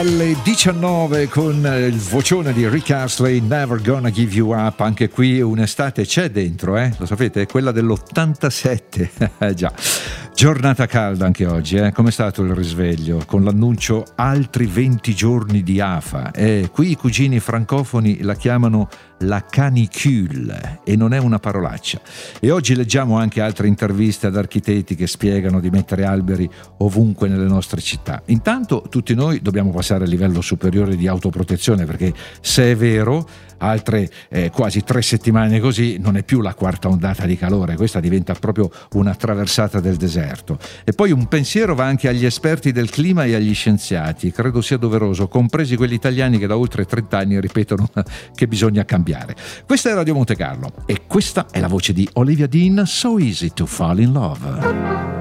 Alle 19 con il vocione di Rick Astley, Never Gonna Give You Up. Anche qui un'estate c'è dentro, lo sapete? È quella dell'87. Già, giornata calda anche oggi, Come è stato il risveglio? Con l'annuncio altri 20 giorni di afa. Qui i cugini francofoni la chiamano la canicule e non è una parolaccia. E oggi leggiamo anche altre interviste ad architetti che spiegano di mettere alberi ovunque nelle nostre città. Intanto tutti noi dobbiamo passare al livello superiore di autoprotezione, perché se è vero, altre quasi 3 settimane così non è più la quarta ondata di calore, questa diventa proprio una traversata del deserto. E poi un pensiero va anche agli esperti del clima e agli scienziati, credo sia doveroso, compresi quelli italiani che da oltre 30 anni ripetono che bisogna cambiare. Questa è Radio Monte Carlo e questa è la voce di Olivia Dean, So Easy to Fall in Love.